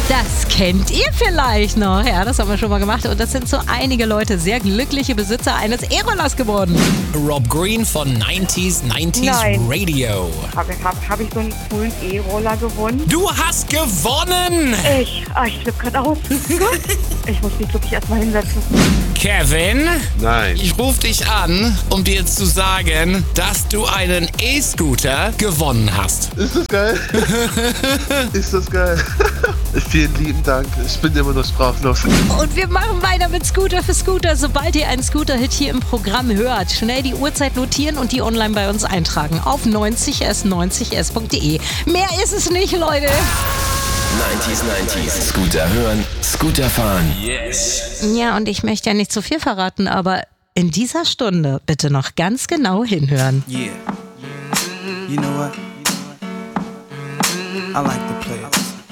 Das kennt ihr vielleicht noch. Ja, das haben wir schon mal gemacht. Und das sind so einige Leute, sehr glückliche Besitzer eines E-Rollers geworden. Rob Green von 90s Nein. Radio. Hab ich so einen coolen E-Roller gewonnen? Du hast gewonnen! Ich flippe gerade aus. Ich muss mich wirklich erstmal hinsetzen. Kevin? Nein. Ich rufe dich an, um dir zu sagen, dass du einen E-Scooter gewonnen hast. Ist das geil? Ist das geil? Vielen lieben Dank. Ich bin immer noch sprachlos. Und wir machen weiter mit Scooter für Scooter. Sobald ihr einen Scooter-Hit hier im Programm hört, schnell die Uhrzeit notieren und die online bei uns eintragen auf 90s90s.de. Mehr ist es nicht, Leute. 90s. Scooter hören, Scooter fahren. Yes. Ja, und ich möchte ja nicht zu viel verraten, aber in dieser Stunde bitte noch ganz genau hinhören. Yeah. You know what? I like to play it.